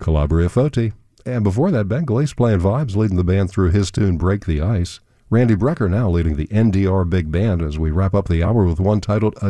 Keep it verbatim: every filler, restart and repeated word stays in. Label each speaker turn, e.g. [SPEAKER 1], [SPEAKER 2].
[SPEAKER 1] Calabria Foti. And before that, Ben Glees playing vibes, leading the band through his tune Break the Ice. Randy Brecker now leading the N D R Big Band as we wrap up the hour with one titled